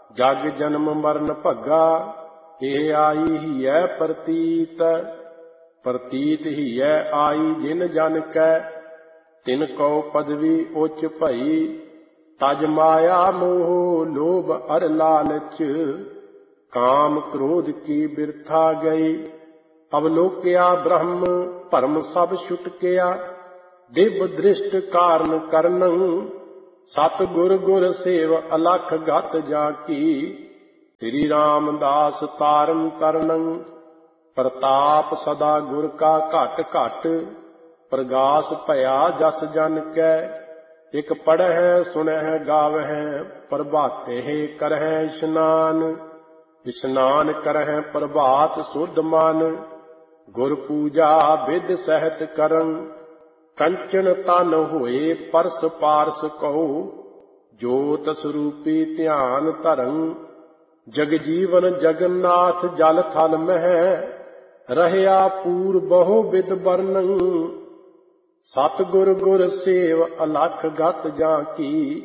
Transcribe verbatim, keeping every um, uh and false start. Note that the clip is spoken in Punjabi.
ਜਗ ਜਨਮ ਮਰਨ ਭੱਗਾ, ਇਹ ਆਈ ਹੀਐ ਪ੍ਰਤੀਤ। ਪ੍ਰਤੀਤ ਹੀਐ ਆਈ ਜਿਨ ਜਨ ਕੈ, ਤਿਨ ਕਉ ਪਦਵੀ ਉੱਚ ਭਈ। ਤਜ ਮਾਇਆ ਮੋਹ ਲੋਭ ਅਰ ਲਾਲਚ, ਕਾਮ ਕ੍ਰੋਧ ਕੀ ਬਿਰਥਾ ਗਈ। ਅਵਲੋਕਿਆ ਬ੍ਰਹਮ ਭਰਮ ਸਭ ਛੁਟਕਿਆ, ਦਿਵ ਦ੍ਰਿਸ਼ਟ ਕਾਰਨ ਕਰਨੰ। ਸਤ ਗੁਰ ਗੁਰ ਸੇਵ ਅਲਖ ਗਤ ਜਾ ਕੀ, ਸ੍ਰੀ ਰਾਮਦਾਸ ਤਾਰਨ ਤਰਨੰ। ਪ੍ਰਤਾਪ ਸਦਾ ਗੁਰ ਕਾ ਘਟ ਘਟ, ਪ੍ਰਗਾਸ ਭਇਆ ਜਸ ਜਨ ਕੈ। ਇਕ ਪੜ੍ਹੈ ਸੁਣਹਿ ਗਾਵਹਿ, ਪ੍ਰਭਾਤੇ ਕਰਹਿ ਇਸ਼ਨਾਨ। ਇਸ਼ਨਾਨ ਕਰਹਿ ਪ੍ਰਭਾਤ ਸੁਧ ਮਨ, ਗੁਰ ਪੂਜਾ ਵਿਧ ਸਹਿਤ ਕਰੰ। ਕੰਚਨ ਤਨ ਹੋਏ ਪਰਸ ਪਾਰਸ ਕਉ, ਜੋਤ ਸਰੂਪੀ ਧਿਆਨ ਧਰੰ। ਜਗ ਜੀਵਨ ਜਗਨਨਾਥ ਜਲ ਥਲ ਮਹਿ, ਰਹਿਆ ਪੂਰ ਬਹੁ ਬਿਦ ਬਰਨੰ। ਸਤਿਗੁਰ ਗੁਰ ਸੇਵ ਅਲਖ ਗਤ ਜਾ ਕੀ,